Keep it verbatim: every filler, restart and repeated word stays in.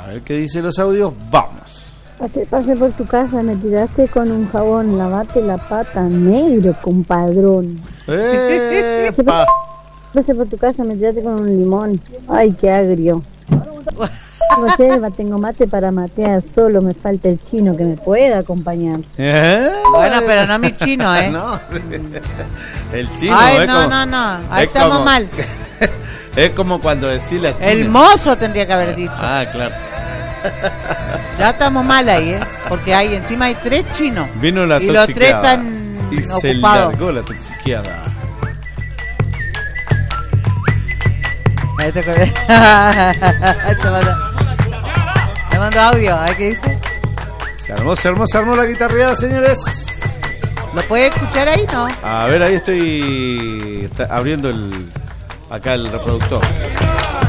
A ver qué dice los audios. Vamos. Pasé, pasé por tu casa, me tiraste con un jabón, lavate la pata, negro, compadrón. ¡Eh! Pasé por, pasé por tu casa, me tiraste con un limón. Ay, qué agrio. Tengo yerba, tengo mate para matear, solo me falta el chino que me pueda acompañar. ¿Eh? Bueno, pero no mi chino, ¿eh? No, el chino. Ay, es no, como, no, no, ahí es estamos como, mal. Es como cuando decís la china. El mozo tendría que haber dicho. Ah, claro. Ya estamos mal ahí, ¿eh? Porque hay encima hay tres chinos. Vino la y los tres toxiqueada están y se ocupados. largó la toxiqueada. Ahí te acordé. Te mando, te mando audio, a ver qué dice. Se armó, se armó, se armó la guitarreada, señores. ¿Lo puede escuchar ahí, no? A ver, ahí estoy está abriendo el acá el reproductor.